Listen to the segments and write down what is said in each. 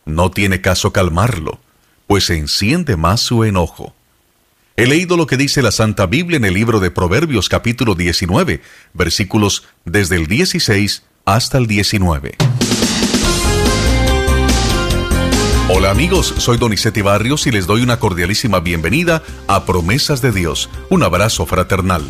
no tiene caso calmarlo, pues enciende más su enojo. He leído lo que dice la Santa Biblia en el libro de Proverbios capítulo 19, versículos desde el 16 hasta el 19. Hola amigos, soy Donizetti Barrios y les doy una cordialísima bienvenida a Promesas de Dios. Un abrazo fraternal.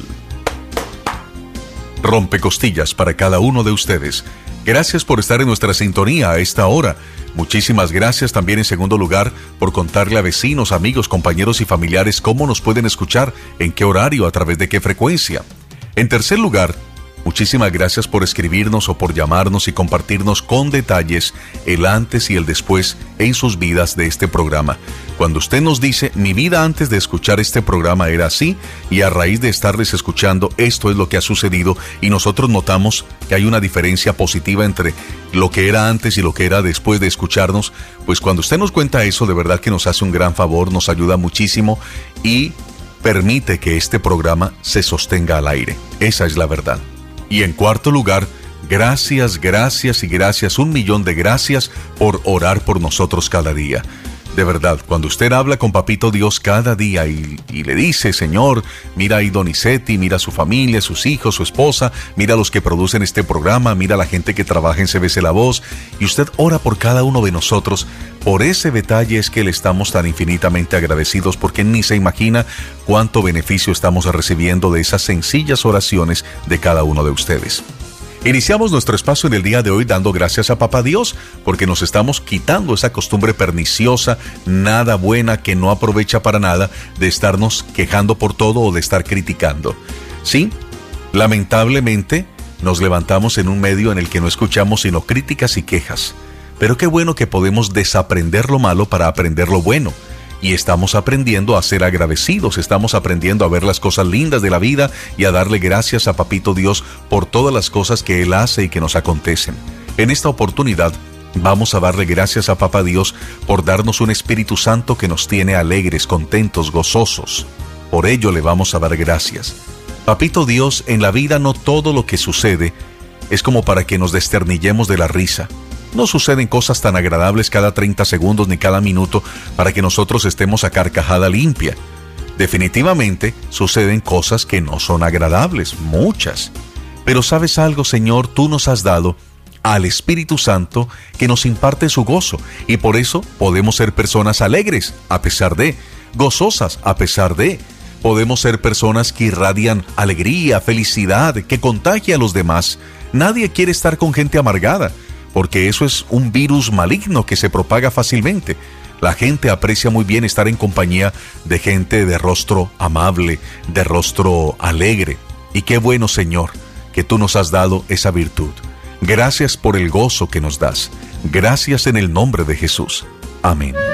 Rompecostillas para cada uno de ustedes. Gracias por estar en nuestra sintonía a esta hora. Muchísimas gracias también en segundo lugar por contarle a vecinos, amigos, compañeros y familiares cómo nos pueden escuchar, en qué horario, a través de qué frecuencia. En tercer lugar, muchísimas gracias por escribirnos o por llamarnos y compartirnos con detalles el antes y el después en sus vidas de este programa. Cuando usted nos dice, mi vida antes de escuchar este programa era así y a raíz de estarles escuchando esto es lo que ha sucedido, y nosotros notamos que hay una diferencia positiva entre lo que era antes y lo que era después de escucharnos, pues cuando usted nos cuenta eso, de verdad que nos hace un gran favor, nos ayuda muchísimo y permite que este programa se sostenga al aire. Esa es la verdad. Y en cuarto lugar, gracias, gracias y gracias, 1.000.000 de gracias por orar por nosotros cada día. De verdad, cuando usted habla con Papito Dios cada día y le dice, Señor, mira ahí Donizetti, mira a su familia, sus hijos, su esposa, mira a los que producen este programa, mira a la gente que trabaja en CBC La Voz, y usted ora por cada uno de nosotros, por ese detalle es que le estamos tan infinitamente agradecidos, porque ni se imagina cuánto beneficio estamos recibiendo de esas sencillas oraciones de cada uno de ustedes. Iniciamos nuestro espacio en el día de hoy dando gracias a Papá Dios, porque nos estamos quitando esa costumbre perniciosa, nada buena, que no aprovecha para nada, de estarnos quejando por todo o de estar criticando. Sí, lamentablemente nos levantamos en un medio en el que no escuchamos sino críticas y quejas. Pero qué bueno que podemos desaprender lo malo para aprender lo bueno. Y estamos aprendiendo a ser agradecidos, estamos aprendiendo a ver las cosas lindas de la vida y a darle gracias a Papito Dios por todas las cosas que Él hace y que nos acontecen. En esta oportunidad vamos a darle gracias a Papá Dios por darnos un Espíritu Santo que nos tiene alegres, contentos, gozosos. Por ello le vamos a dar gracias. Papito Dios, en la vida no todo lo que sucede es como para que nos desternillemos de la risa. No suceden cosas tan agradables cada 30 segundos ni cada minuto para que nosotros estemos a carcajada limpia. Definitivamente suceden cosas que no son agradables, muchas. Pero ¿sabes algo, Señor? Tú nos has dado al Espíritu Santo que nos imparte su gozo, y por eso podemos ser personas alegres a pesar de, gozosas a pesar de. Podemos ser personas que irradian alegría, felicidad, que contagia a los demás. Nadie quiere estar con gente amargada, porque eso es un virus maligno que se propaga fácilmente. La gente aprecia muy bien estar en compañía de gente de rostro amable, de rostro alegre. Y qué bueno, Señor, que tú nos has dado esa virtud. Gracias por el gozo que nos das. Gracias en el nombre de Jesús. Amén.